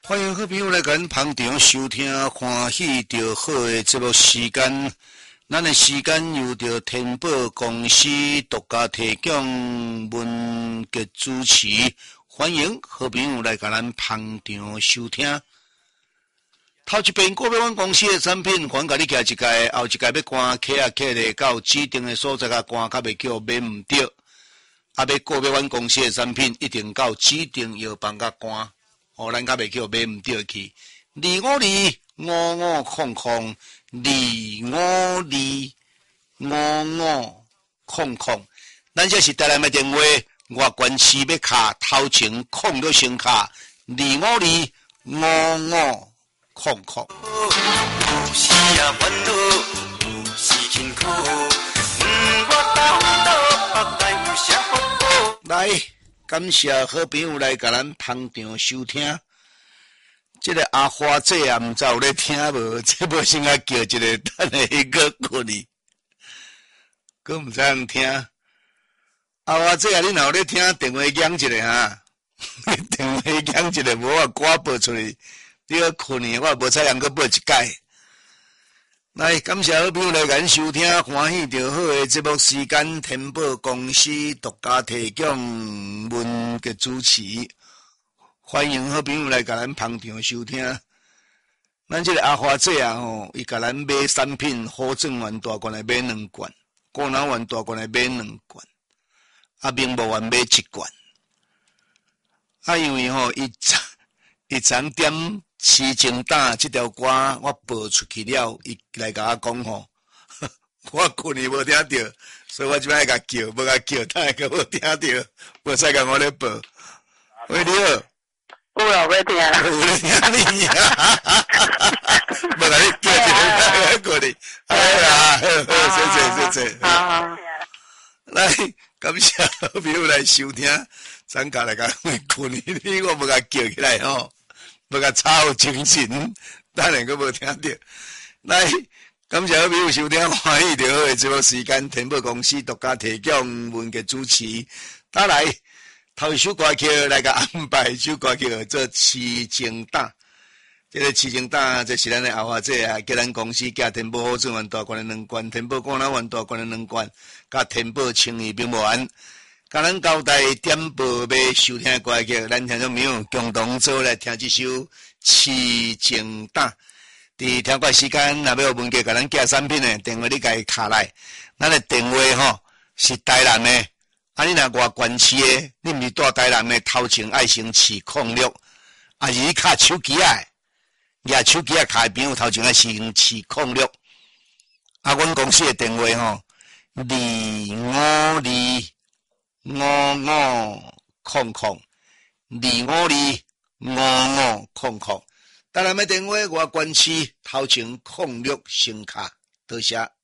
欢迎好朋友来跟捧场收听欢喜着好的节目时间。咱的时间由着天宝公司独家提供文节主持，欢迎好朋友来跟咱捧场收听。头一遍个别阮公司的产品，还甲你寄一届，后一届要关客啊客咧到指定的所在甲关，较袂叫买唔着。啊，要个别阮公司的产品，一定到指定药房甲关。咱较袂叫买唔着去，25255555，咱这是台南的电话，外关市要卡头前控了先卡252555。有时啊烦恼，有时辛苦，来。感谢好朋友来甲咱捧场收听，这个阿花姐啊，毋知有咧听无？这无先啊叫一个，等下迄个困去，佫毋知影听。阿花姐啊，你若有咧听，电话响一下哈，电话响一下，无我歌播出去，你佫困去，我无采样佫播一届。来，感谢好朋友来咱收听欢喜着好的节目时间，天宝公司独家提供文嘅主持，欢迎好朋友来甲咱捧场收听。咱这个阿花姐啊伊甲咱买产品，好正丸大罐来买2罐，果南丸大罐来买2罐，啊明目丸买1罐。啊，因为伊昨点。痴情打这条歌我播出去了，伊来甲我讲吼，我困去无听到，所以我即摆甲叫，无甲叫，等下甲无听到，无使甲我咧播。喂，你好。 有啊，要听啊。 有咧听你啊，无甲你叫一个过去。哎呀，好，谢谢。好。来，感谢好朋友来收听，咱家来甲困去，你我无甲叫起来吼。要甲吵精神，当然佫无听到。来，感谢好朋友收听欢喜着好的节目时间，天宝公司独家提供文节主持。打来头一首歌曲来甲安排一首歌曲做《痴情打》。这个《痴情打》这是咱的阿花姐啊，叫咱公司寄天宝好正丸大罐的2罐，天宝果南丸大罐的2罐，甲天宝青怡冰丸。甲咱交代点播要收听的歌曲，咱听众朋友共同做来听这首《痴情打》。伫听歌时间，若要有文件甲咱寄产品的电话，你家卡来。咱的电话吼是台南的，啊你若外县市的，你毋是住台南的，头前爱先试06，啊是你卡手机啊，举手机啊卡的朋友头前爱先试06。啊，阮公司的电话吼252。5500，2525500。台南的电话，我关市头前06先卡，多谢。